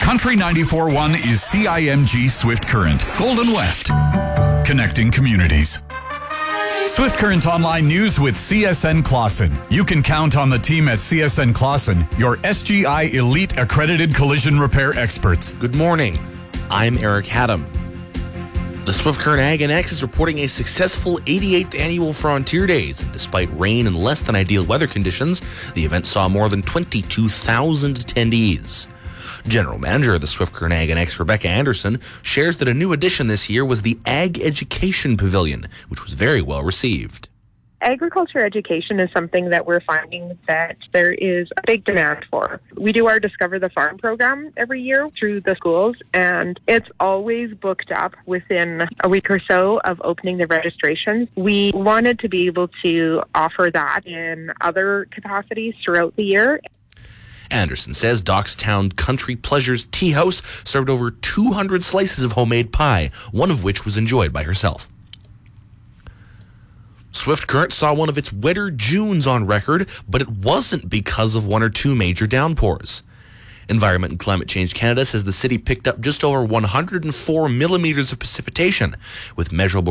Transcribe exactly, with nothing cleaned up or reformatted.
Country ninety-four point one is C I M G Swift Current, Golden West, connecting communities. Swift Current Online News with C S N Clausen. You can count on the team at C S N Clausen, your S G I Elite Accredited Collision Repair experts. Good morning. I'm Eric Haddam. The Swift Current Ag and X is reporting a successful eighty-eighth annual Frontier Days. And despite rain and less than ideal weather conditions, the event saw more than twenty-two thousand attendees. General Manager of the Swift Current Ag and X, Rebecca Anderson, shares that a new addition this year was the Ag Education Pavilion, which was very well received. Agriculture education is something that we're finding that there is a big demand for. We do our Discover the Farm program every year through the schools, and it's always booked up within a week or so of opening the registrations. We wanted to be able to offer that in other capacities throughout the year. Anderson says Dockstown Country Pleasures Tea House served over two hundred slices of homemade pie, one of which was enjoyed by herself. Swift Current saw one of its wetter Junes on record, but it wasn't because of one or two major downpours. Environment and Climate Change Canada says the city picked up just over one hundred four millimeters of precipitation, with measurable